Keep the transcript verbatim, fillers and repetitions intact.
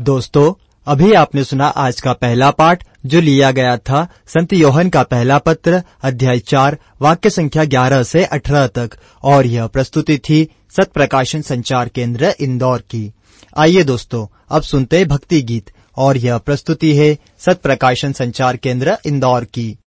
दोस्तों, अभी आपने सुना आज का पहला पाठ जो लिया गया था संत योहन का पहला पत्र अध्याय चार वाक्य संख्या ग्यारह से अठारह तक, और यह प्रस्तुति थी सत प्रकाशन संचार केंद्र इंदौर की। आइए दोस्तों, अब सुनते भक्ति गीत, और यह प्रस्तुति है सत प्रकाशन संचार केंद्र इंदौर की।